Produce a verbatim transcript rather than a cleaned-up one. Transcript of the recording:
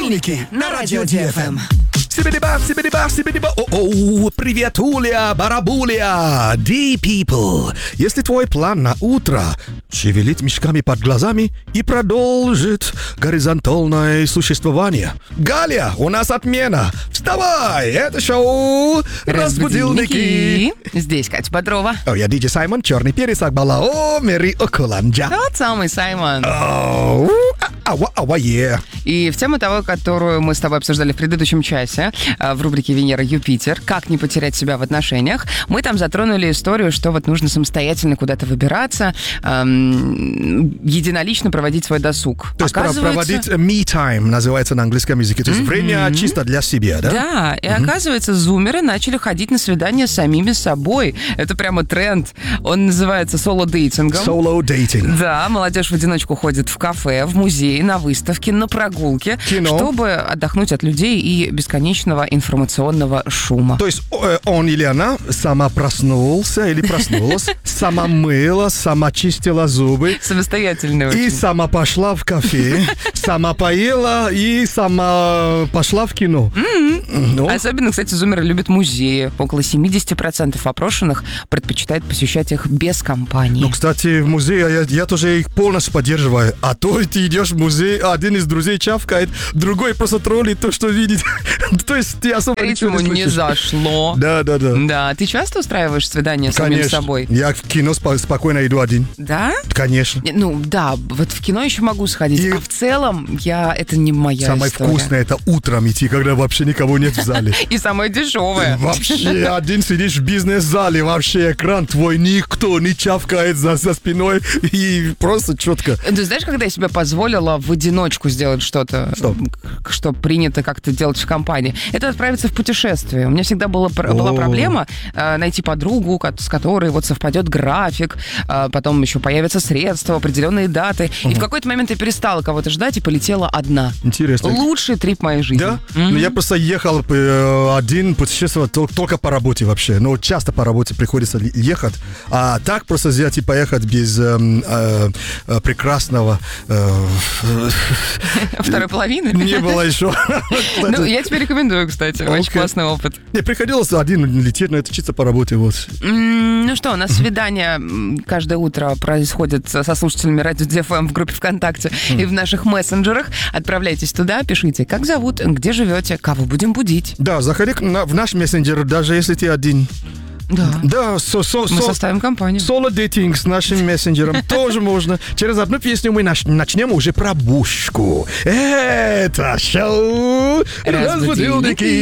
Будильники на радио ди эф эм. Сибидиба, сибидиба, сибидиба. О-оу, привет, Уля, барабуля, ди people. Если твой план на утро шевелить мешками под глазами и продолжит горизонтальное существование. Галя, у нас отмена. Вставай, это шоу «Разбудилники». Здесь Катя Бодрова. О, я диджей Саймон, черный перец, Акбалао, Мэри Окуланджа. Тот самый Саймон. Оу, ава, ава, е. И в тему того, которую мы с тобой обсуждали в предыдущем часе, в рубрике «Венера-Юпитер», как не потерять себя в отношениях, мы там затронули историю, что вот нужно самостоятельно куда-то выбираться, эм, единолично проводить свой досуг. То есть проводить me-time, называется на английском языке, то есть mm-hmm. время чисто для себя, да? Да, и mm-hmm. оказывается, зумеры начали ходить на свидания с самими собой. Это прямо тренд. Он называется соло-дейтингом. Соло-дейтинг. Да, молодежь в одиночку ходит в кафе, в музей, на выставки, на прогулки, кино, чтобы отдохнуть от людей и бесконечного информационного шума. То есть он или она сама проснулся или проснулась, сама мыла, сама чистила зубы. Самостоятельно очень. И сама пошла в кафе, сама поела и сама пошла в кино. Mm-hmm. Ну. Особенно, кстати, зумеры любят музеи. Около семьдесят процентов опрошенных предпочитают посещать их без компании. Ну, кстати, в музее я, я тоже их полностью поддерживаю. А то ты идешь в музей, один из друзей чавкает, другой просто троллит то, что видит. То есть ты особо ничего не слышишь. Не зашло. Да, да, да. Да, ты часто устраиваешь свидания с самим собой? Я в кино спокойно иду один. Да? Конечно. Ну, да, вот в кино еще могу сходить, и... а в целом я это не моя самое история. Самое вкусное — это утром идти, когда вообще никого нет в зале. И самое дешевое. Вообще, один сидишь в бизнес-зале, вообще экран твой, никто не чавкает за, за спиной, и просто четко. Ты знаешь, когда я себе позволила в одиночку сделать что-то, что, что принято как-то делать в компании, это отправиться в путешествие. У меня всегда была, была проблема э, найти подругу, с которой вот совпадет график, э, потом еще появятся средства, определенные даты. Uh-huh. И в какой-то момент я перестала кого-то ждать и полетела одна. Интересно. Лучший трип моей жизни. Да? Mm-hmm. Ну, я просто ехал э, один, путешествовал только, только по работе вообще. Но часто по работе приходится ехать. А так просто взять и поехать без э, э, э, прекрасного... Э, Второй половины? Не было еще. Ну, я тебе рекомендую, кстати. Очень классный опыт. Не, приходилось один лететь, но это чисто по работе. Вот. Ну что, у нас свидания каждое утро происходят со слушателями радио ди эф эм в группе ВКонтакте и в наших мессенджерах. Отправляйтесь туда, пишите, как зовут, где живете, кого будем будить. Да, заходи в наш мессенджер, даже если ты один. Да. Да, со, со, мы со, составим компанию. Соло-дейтинг с нашим мессенджером тоже можно. Через одну песню мы начнем уже пробушку. Это шоу «Разбудилники».